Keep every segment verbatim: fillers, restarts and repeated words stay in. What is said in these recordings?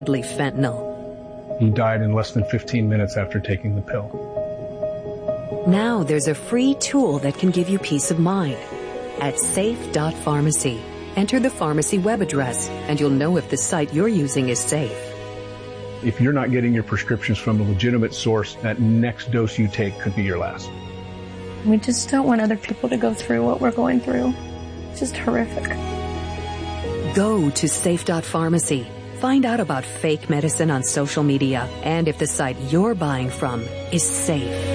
fentanyl. He died in less than fifteen minutes after taking the pill. Now there's a free tool that can give you peace of mind. At safe dot pharmacy, enter the pharmacy web address, and you'll know if the site you're using is safe. If you're not getting your prescriptions from a legitimate source, that next dose you take could be your last. We just don't want other people to go through what we're going through. It's just horrific. Go to safe dot pharmacy. Find out about fake medicine on social media and if the site you're buying from is safe.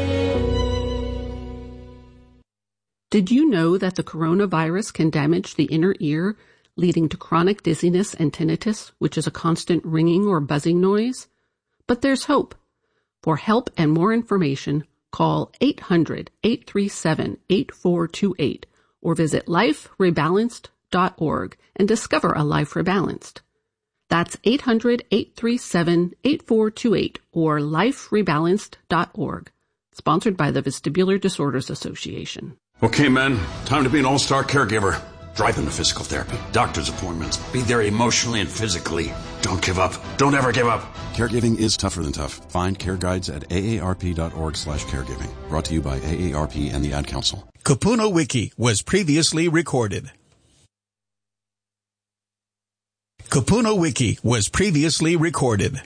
Did you know that the coronavirus can damage the inner ear, leading to chronic dizziness and tinnitus, which is a constant ringing or buzzing noise? But there's hope. For help and more information, call eight hundred, eight three seven, eight four two eight or visit life rebalanced dot org and discover a life rebalanced. That's eight hundred, eight three seven, eight four two eight or life rebalanced dot org. Sponsored by the Vestibular Disorders Association. Okay, men, time to be an all-star caregiver. Drive them to physical therapy, doctor's appointments. Be there emotionally and physically. Don't give up. Don't ever give up. Caregiving is tougher than tough. Find care guides at A A R P dot org slash caregiving. Brought to you by A A R P and the Ad Council. Kupuna Wiki was previously recorded. Kupuna Wiki was previously recorded.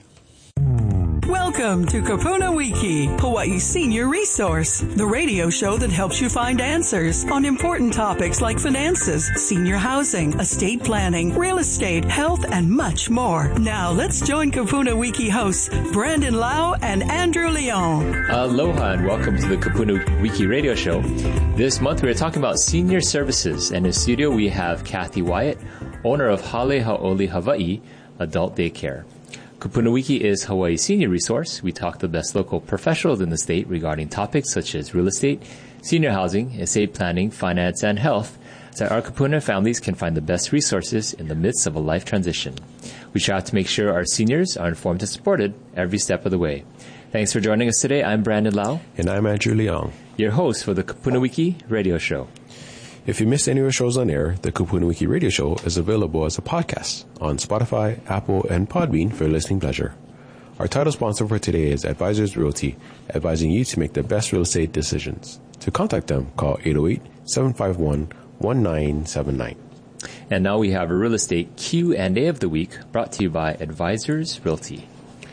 Welcome to Kupuna Wiki, Hawaii's senior resource, the radio show that helps you find answers on important topics like finances, senior housing, estate planning, real estate, health, and much more. Now let's join Kupuna Wiki hosts Brandon Lau and Andrew Leon. Aloha and welcome to the Kupuna Wiki radio show. This month we are talking about senior services, and in the studio we have Kathy Wyatt, owner of Hale Hau'oli Hawaii Adult Daycare. Kupuna Wiki is Hawaii's senior resource. We talk to the best local professionals in the state regarding topics such as real estate, senior housing, estate planning, finance, and health, so our Kupuna families can find the best resources in the midst of a life transition. We try to make sure our seniors are informed and supported every step of the way. Thanks for joining us today. I'm Brandon Lau. And I'm Andrew Leong, your host for the Kupuna Wiki radio show. If you missed any of our shows on air, the Kupuna Wiki radio show is available as a podcast on Spotify, Apple, and Podbean for listening pleasure. Our title sponsor for today is Advisors Realty, advising you to make the best real estate decisions. To contact them, call eight oh eight, seven five one, one nine seven nine. And now we have a real estate Q and A of the week brought to you by Advisors Realty.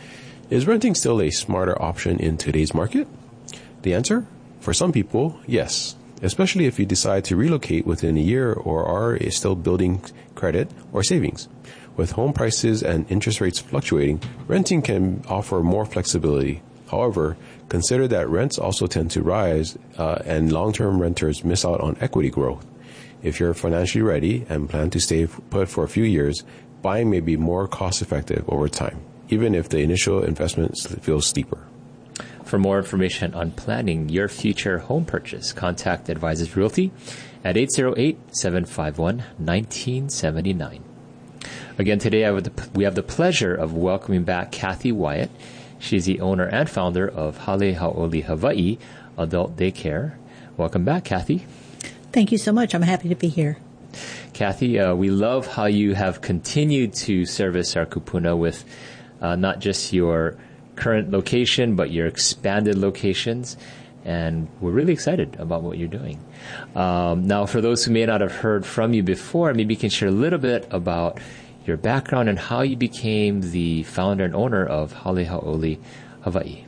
Is renting still a smarter option in today's market? The answer? For some people, yes. Especially if you decide to relocate within a year or are still building credit or savings. With home prices and interest rates fluctuating, renting can offer more flexibility. However, consider that rents also tend to rise uh, and long-term renters miss out on equity growth. If you're financially ready and plan to stay put for a few years, buying may be more cost-effective over time, even if the initial investment feels steeper. For more information on planning your future home purchase, contact Advisors Realty at eight oh eight, seven five one, one nine seven nine. Again, today I would, we have the pleasure of welcoming back Kathy Wyatt. She's the owner and founder of Hale Hau'oli Hawaii Adult Daycare. Welcome back, Kathy. Thank you so much. I'm happy to be here. Kathy, uh, we love how you have continued to service our kupuna with uh, not just your current location, but your expanded locations, and we're really excited about what you're doing. Um, now, for those who may not have heard from you before, maybe you can share a little bit about your background and how you became the founder and owner of Hale Hau'oli Hawaii.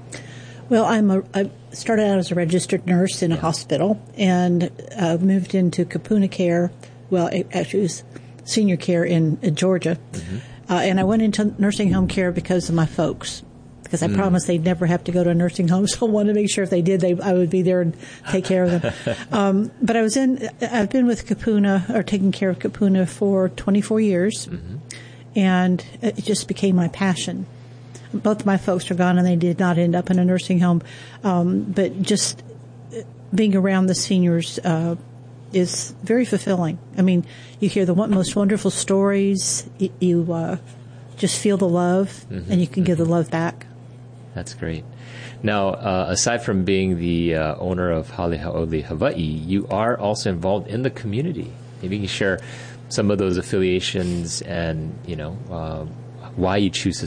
Well, I'm a, I started out as a registered nurse in a yeah. hospital and uh, moved into Kupuna care. Well, it actually was senior care in, in Georgia. Mm-hmm. Uh, and I went into nursing home care because of my folks. Because I mm. promised they'd never have to go to a nursing home, so I wanted to make sure if they did, they I would be there and take care of them. um, but I was in, I've been with Kupuna, or taking care of Kupuna for twenty-four years, mm-hmm. and it just became my passion. Both my folks are gone, and they did not end up in a nursing home. Um, but just being around the seniors uh, is very fulfilling. I mean, you hear the most wonderful stories. You, you uh, just feel the love, mm-hmm. and you can give the love back. That's great. Now, uh, aside from being the uh, owner of Hale Hau'oli Hawaii, you are also involved in the community. Maybe you can share some of those affiliations and, you know, uh, why you choose to